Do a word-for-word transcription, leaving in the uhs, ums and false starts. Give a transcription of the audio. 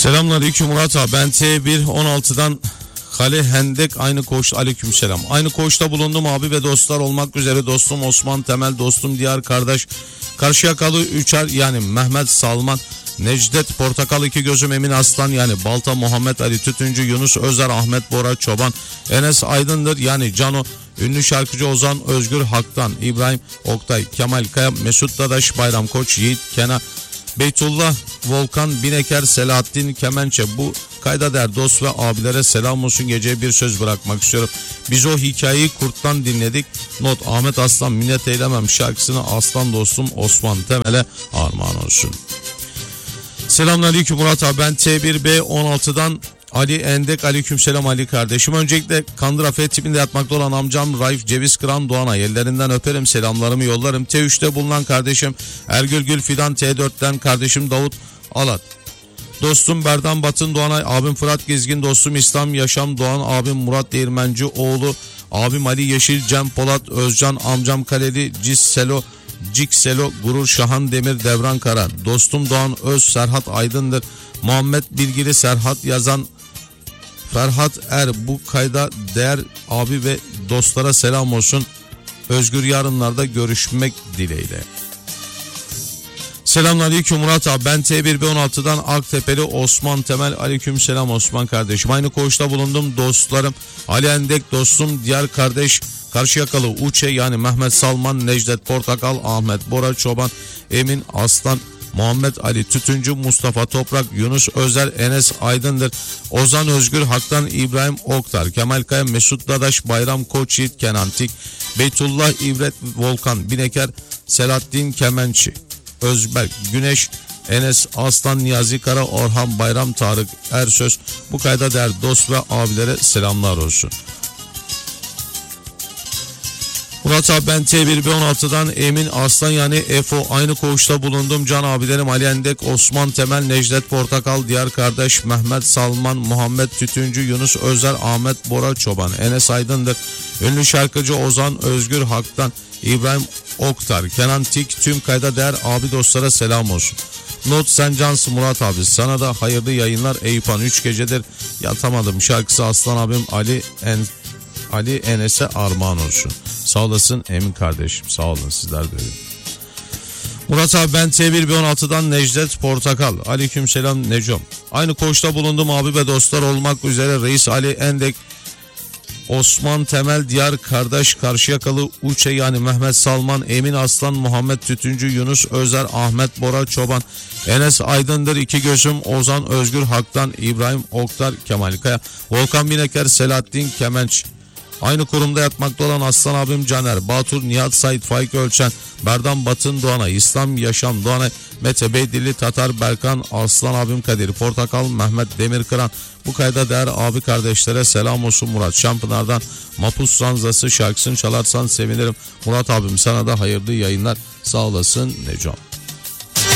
Selamünaleyküm Murat abi. Ben T bir on altıdan Hale Hendek aynı koğuş. Aleykümselam. Aynı koğuşta bulundum abi ve dostlar olmak üzere dostum Osman Temel, dostum Diyar kardeş, Karşıyakalı Üçer yani Mehmet Salman, Necdet Portakal, iki gözüm Emin Aslan yani Balta, Muhammed Ali Tütüncü, Yunus Özer, Ahmet Bora Çoban, Enes Aydındır yani Cano, ünlü şarkıcı Ozan Özgür Hak'tan, İbrahim Oktay, Kemal Kaya, Mesut Dadaş, Bayram Koç, Yiğit Kenan, Beytullah, Volkan Bineker, Selahattin Kemençe. Bu kayda değer dost ve abilere selam olsun. Geceye bir söz bırakmak istiyorum. Biz o hikayeyi Kurt'tan dinledik. Not: Ahmet Aslan minnet eylemem şarkısını aslan dostum Osman Temel'e armağan olsun. Selamünaleyküm Murat abi. Ben T bir B on altıdan Ali Endek. Aleykümselam Ali kardeşim. Öncelikle Kandıra F tipinde yatmakta olan amcam Raif Ceviz Kıran Doğan'a ellerinden öperim, selamlarımı yollarım. T üçte bulunan kardeşim Ergül Gül Fidan, T dörtten kardeşim Davut Alat, dostum Berdan Batın Doğanay, abim Fırat Gezgin, dostum İslam Yaşam Doğan, abim Murat Değirmenci oğlu, abim Ali Yeşil, Cem Polat Özcan, amcam Kaleli Cisselo Cikselo, Gurur Şahan Demir, Devran Kara, dostum Doğan Öz, Serhat Aydındır, Muhammed Bilgili, Serhat Yazan, Ferhat Er. Bu kayda değer abi ve dostlara selam olsun. Özgür yarınlarda görüşmek dileğiyle. Selamünaleyküm Murat abi. Ben T bir B on altıdan Aktepeli Osman Temel. Aleykümselam Osman kardeşim. Aynı koğuşta bulundum dostlarım. Ali Endek, dostum Diyar kardeş, Karşıyakalı Uçe yani Mehmet Salman, Necdet Portakal, Ahmet Bora Çoban, Emin Aslan, Muhammed Ali Tütüncü, Mustafa Toprak, Yunus Özer, Enes Aydındır, Ozan Özgür Hak'tan, İbrahim Oktar, Kemal Kaya, Mesut Dadaş, Bayram Koç, Yiğit Kenan Tik, Beytullah İbret, Volkan Bineker, Selahattin Kemençi, Özberk Güneş, Enes Aslan, Niyazi Kara, Orhan Bayram, Tarık Ersöz. Bu kayda değer dost ve abilere selamlar olsun. Murat abi ben T bir B on altıdan Emin Aslan yani F O aynı koğuşta bulundum. Can abilerim Ali Endek, Osman Temel, Necdet Portakal, Diyar kardeş, Mehmet Salman, Muhammed Tütüncü, Yunus Özer, Ahmet Bora Çoban, Enes Aydındır, ünlü şarkıcı Ozan Özgür Hak'tan, İbrahim Oktar, Kenan Tik. Tüm kayda değer abi dostlara selam olsun. Not: sen cansın Murat abi, sana da hayırlı yayınlar. Eyüphan üç gecedir yatamadım şarkısı Aslan abim Ali En Ali Enes'e armağan olsun. Sağ olasın Emin kardeşim, sağ olun, sizler de öyle. Murat abi ben T bir B on altıdan Necdet Portakal. Aleykümselam Necom. Aynı koğuşta bulundum abi ve dostlar olmak üzere Reis Ali Endek, Osman Temel, Diyar kardeş, Karşıyakalı Uçe yani Mehmet Salman, Emin Aslan, Muhammed Tütüncü, Yunus Özer, Ahmet Bora Çoban, Enes Aydındır, iki gözüm Ozan Özgür Hak'tan, İbrahim Oktar, Kemal Kaya, Volkan Bineker, Selahattin Kemenç. Aynı kurumda yatmakta olan Aslan abim Caner, Batur, Nihat Said, Faik Ölçen, Berdan Batın Doğan'a, İslam Yaşam Doğan'a, Mete Beydilli, Tatar Berkan, Aslan abim Kadir Portakal, Mehmet Demirkıran. Bu kayda değer abi kardeşlere selam olsun. Murat Şampınar'dan Mapus Ranzası şarkısını çalarsan sevinirim. Murat abim sana da hayırlı yayınlar. Sağ olasın Necom.